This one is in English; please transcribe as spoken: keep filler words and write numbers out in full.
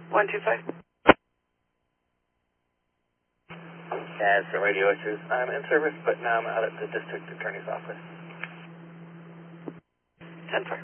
one two five. As for radio issues, I'm in service, but now I'm out at the district attorney's office. ten four.